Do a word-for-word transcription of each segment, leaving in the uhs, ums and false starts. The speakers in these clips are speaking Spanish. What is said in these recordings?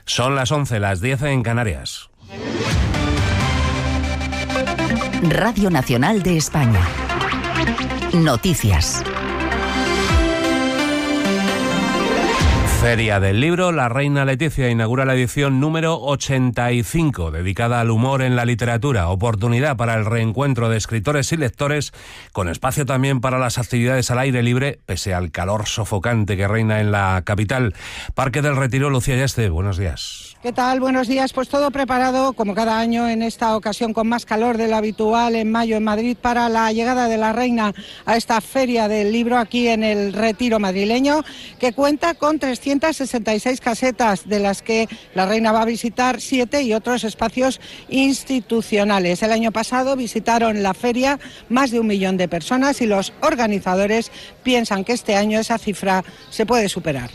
Son las once, las diez en Canarias. Radio Nacional de España. Noticias. Feria del Libro. La Reina Letizia inaugura la edición número ochenta y cinco, dedicada al humor en la literatura. Oportunidad para el reencuentro de escritores y lectores, con espacio también para las actividades al aire libre, pese al calor sofocante que reina en la capital. Parque del Retiro, Lucía Yaste, buenos días. ¿Qué tal? Buenos días. Pues todo preparado, como cada año, en esta ocasión con más calor de lo habitual en mayo en Madrid, para la llegada de la Reina a esta Feria del Libro aquí en el Retiro madrileño, que cuenta con trescientas sesenta y seis casetas, de las que la Reina va a visitar siete y otros espacios institucionales. El año pasado visitaron la feria más de un millón de personas y los organizadores piensan que este año esa cifra se puede superar.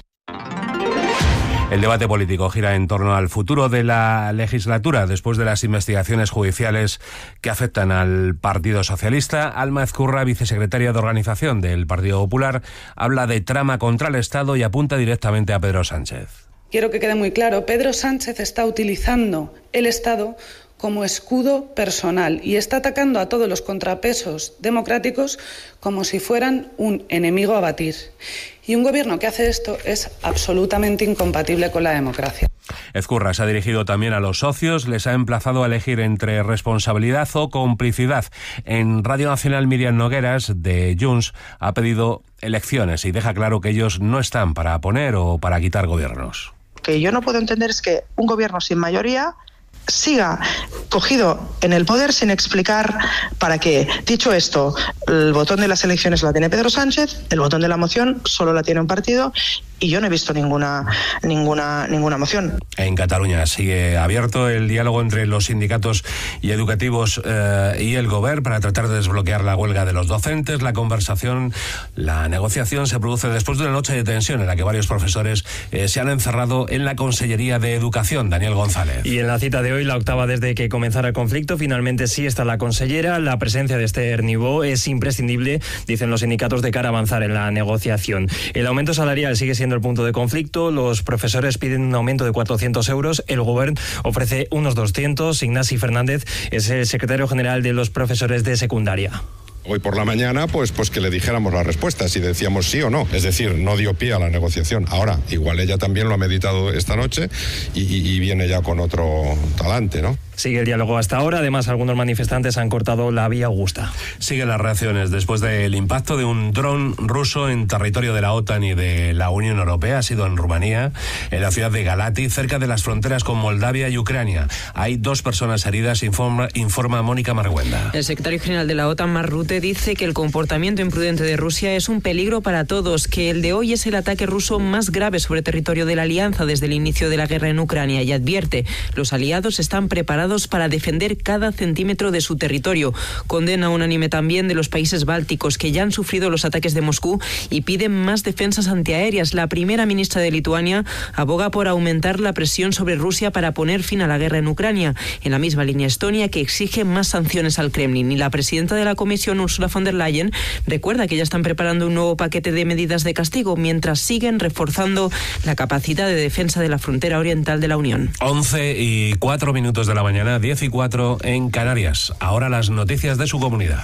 El debate político gira en torno al futuro de la legislatura después de las investigaciones judiciales que afectan al Partido Socialista. Alma Ezcurra, vicesecretaria de Organización del Partido Popular, habla de trama contra el Estado y apunta directamente a Pedro Sánchez. Quiero que quede muy claro, Pedro Sánchez está utilizando el Estado como escudo personal y está atacando a todos los contrapesos democráticos como si fueran un enemigo a batir. Y un gobierno que hace esto es absolutamente incompatible con la democracia. Ezcurra se ha dirigido también a los socios, les ha emplazado a elegir entre responsabilidad o complicidad. En Radio Nacional, Miriam Nogueras, de Junts, ha pedido elecciones y deja claro que ellos no están para poner o para quitar gobiernos. Lo que yo no puedo entender es que un gobierno sin mayoría siga cogido en el poder sin explicar para qué. Dicho esto, el botón de las elecciones la tiene Pedro Sánchez, el botón de la moción solo la tiene un partido y yo no he visto ninguna ninguna ninguna moción. En Cataluña sigue abierto el diálogo entre los sindicatos y educativos eh, y el Govern para tratar de desbloquear la huelga de los docentes. La conversación, la negociación se produce después de una noche de tensión en la que varios profesores eh, se han encerrado en la Consellería de Educación. Daniel González. Y en la cita de hoy, la octava desde que comenzara el conflicto, finalmente sí está la consellera. La presencia de Esther Niubó es imprescindible, dicen los sindicatos, de cara a avanzar en la negociación. El aumento salarial sigue siendo el punto de conflicto. Los profesores piden un aumento de cuatrocientos euros. El Govern ofrece unos doscientos. Ignasi Fernández es el secretario general de los profesores de secundaria. Hoy por la mañana, pues, pues que le dijéramos la respuesta, si decíamos sí o no. Es decir, no dio pie a la negociación. Ahora, igual ella también lo ha meditado esta noche y, y, y viene ya con otro talante, ¿no? Sigue el diálogo hasta ahora. Además, algunos manifestantes han cortado la vía Augusta. Siguen las reacciones después del impacto de un dron ruso en territorio de la OTAN y de la Unión Europea. Ha sido en Rumanía, en la ciudad de Galati, cerca de las fronteras con Moldavia y Ucrania. Hay dos personas heridas, informa, informa Mónica Marguenda. El secretario general de la OTAN, Mark Rutte, dice que el comportamiento imprudente de Rusia es un peligro para todos, que el de hoy es el ataque ruso más grave sobre territorio de la alianza desde el inicio de la guerra en Ucrania, y advierte: los aliados están preparados para defender cada centímetro de su territorio. Condena unánime también de los países bálticos, que ya han sufrido los ataques de Moscú, y piden más defensas antiaéreas. La primera ministra de Lituania aboga por aumentar la presión sobre Rusia para poner fin a la guerra en Ucrania. En la misma línea Estonia, que exige más sanciones al Kremlin. Y la presidenta de la Comisión, Ursula von der Leyen, recuerda que ya están preparando un nuevo paquete de medidas de castigo, mientras siguen reforzando la capacidad de defensa de la frontera oriental de la Unión. once y cuatro minutos de la mañana. diez y cuatro en Canarias. Ahora las noticias de su comunidad.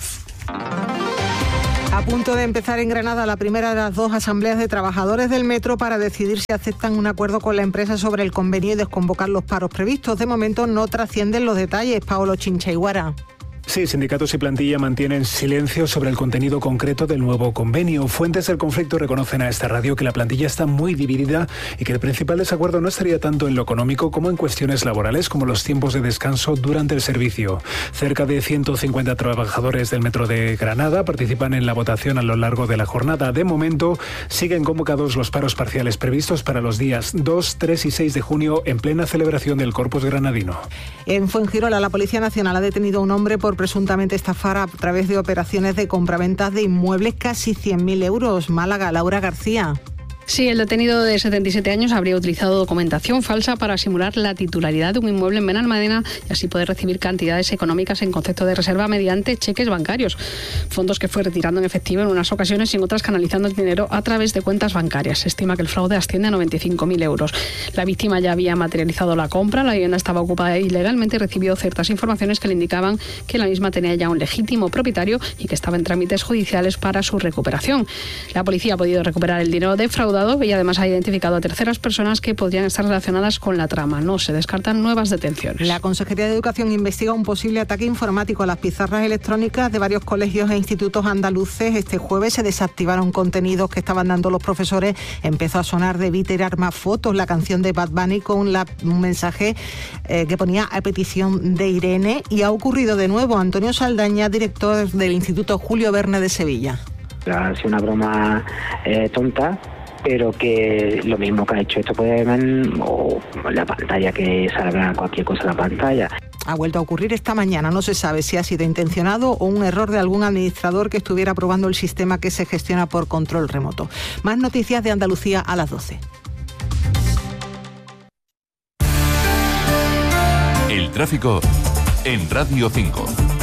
A punto de empezar en Granada la primera de las dos asambleas de trabajadores del metro para decidir si aceptan un acuerdo con la empresa sobre el convenio y desconvocar los paros previstos. De momento no trascienden los detalles. Paolo Chinchaiguara. Sí, sindicatos y plantilla mantienen silencio sobre el contenido concreto del nuevo convenio. Fuentes del conflicto reconocen a esta radio que la plantilla está muy dividida y que el principal desacuerdo no estaría tanto en lo económico como en cuestiones laborales, como los tiempos de descanso durante el servicio. Cerca de ciento cincuenta trabajadores del metro de Granada participan en la votación a lo largo de la jornada. De momento, siguen convocados los paros parciales previstos para los días dos, tres y seis de junio, en plena celebración del Corpus Granadino. En Fuengirola, la Policía Nacional ha detenido a un hombre por presuntamente estafar a través de operaciones de compraventas de inmuebles casi cien mil euros. Málaga, Laura García. Sí, el detenido de setenta y siete años habría utilizado documentación falsa para simular la titularidad de un inmueble en Benalmádena y así poder recibir cantidades económicas en concepto de reserva mediante cheques bancarios. Fondos que fue retirando en efectivo en unas ocasiones y en otras canalizando el dinero a través de cuentas bancarias. Se estima que el fraude asciende a noventa y cinco mil euros. La víctima ya había materializado la compra, la vivienda estaba ocupada ilegalmente y recibió ciertas informaciones que le indicaban que la misma tenía ya un legítimo propietario y que estaba en trámites judiciales para su recuperación. La policía ha podido recuperar el dinero defraudado y además ha identificado a terceras personas que podrían estar relacionadas con la trama. No se descartan nuevas detenciones. La Consejería de Educación investiga un posible ataque informático a las pizarras electrónicas de varios colegios e institutos andaluces. Este jueves se desactivaron contenidos que estaban dando los profesores. Empezó a sonar Debí tirar más fotos, la canción de Bad Bunny con la, un mensaje eh, que ponía a petición de Irene, y ha ocurrido de nuevo. Antonio Saldaña, director del Instituto Julio Verne de Sevilla. Ha sido una broma eh, tonta, pero que lo mismo que ha hecho esto puede ver, o la pantalla, que salga cualquier cosa en la pantalla. Ha vuelto a ocurrir esta mañana. No se sabe si ha sido intencionado o un error de algún administrador que estuviera probando el sistema que se gestiona por control remoto. Más noticias de Andalucía a las doce. El tráfico en Radio cinco.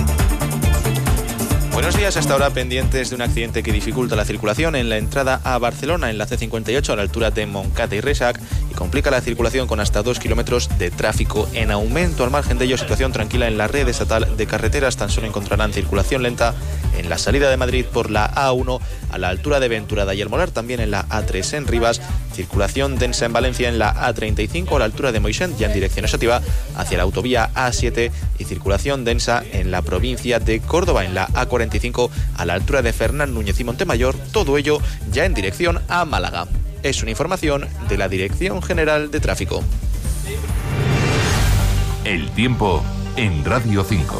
Buenos días, hasta ahora pendientes de un accidente que dificulta la circulación en la entrada a Barcelona, en la C cincuenta y ocho a la altura de Montcada y Reixac, y complica la circulación con hasta dos kilómetros de tráfico en aumento. Al margen de ello, situación tranquila en la red estatal de carreteras. Tan solo encontrarán circulación lenta en la salida de Madrid por la A uno a la altura de Venturada y El Molar, también en la A tres en Rivas, circulación densa en Valencia en la A treinta y cinco a la altura de Moixent, ya en dirección exhaustiva hacia la autovía A siete, y circulación densa en la provincia de Córdoba en la A cuarenta y cinco a la altura de Fernán Núñez y Montemayor, todo ello ya en dirección a Málaga. Es una información de la Dirección General de Tráfico. El tiempo en Radio cinco.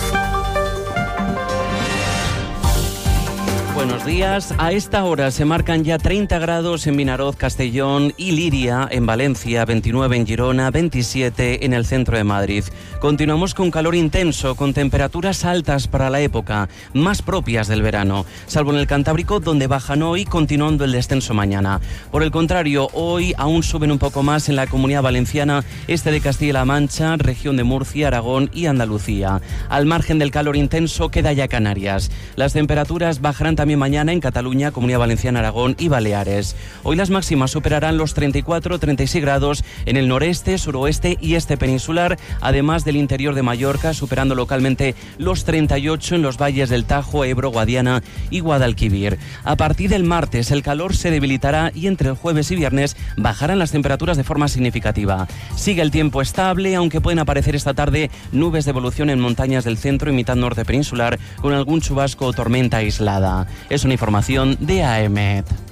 Buenos días. A esta hora se marcan ya treinta grados en Vinaroz, Castellón y Liria, en Valencia, veintinueve en Girona, veintisiete en el centro de Madrid. Continuamos con calor intenso, con temperaturas altas para la época, más propias del verano, salvo en el Cantábrico, donde bajan hoy, continuando el descenso mañana. Por el contrario, hoy aún suben un poco más en la Comunidad Valenciana, este de Castilla-La Mancha, región de Murcia, Aragón y Andalucía. Al margen del calor intenso queda ya Canarias. Las temperaturas bajarán también mañana en Cataluña, Comunidad Valenciana, Aragón y Baleares. Hoy las máximas superarán los treinta y cuatro a treinta y seis grados en el noreste, suroeste y este peninsular, además del interior de Mallorca, superando localmente los treinta y ocho en los valles del Tajo, Ebro, Guadiana y Guadalquivir. A partir del martes el calor se debilitará y entre el jueves y viernes bajarán las temperaturas de forma significativa. Sigue el tiempo estable, aunque pueden aparecer esta tarde nubes de evolución en montañas del centro y mitad norte peninsular, con algún chubasco o tormenta aislada. Es una información de A E M E T.